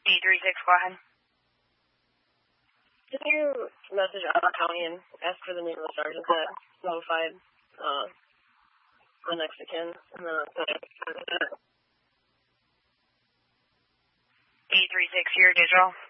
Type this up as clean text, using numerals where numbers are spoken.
836, go ahead. Can you message Ottawa County and ask for the name of the sergeant that notified the Mexican? And then 836, your digital.